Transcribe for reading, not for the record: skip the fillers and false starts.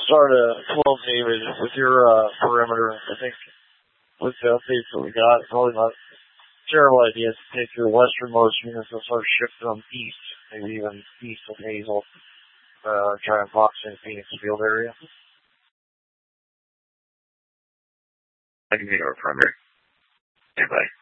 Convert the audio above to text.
start a 12 David with your perimeter. I think with the updates that we got, it's probably not a terrible idea to take your westernmost units and start shifting them east, maybe even east of Hazel, try and box in Phoenix Field area. I can take our primary. Okay, bye.